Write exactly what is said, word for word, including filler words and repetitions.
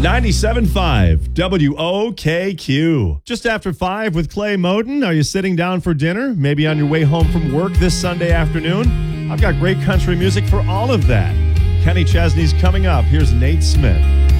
ninety-seven point five W O K Q. Just after five with Clay Moden. Are you sitting down for dinner? Maybe on your way home from work this Sunday afternoon? I've got great country music for all of that. Kenny Chesney's coming up. Here's Nate Smith.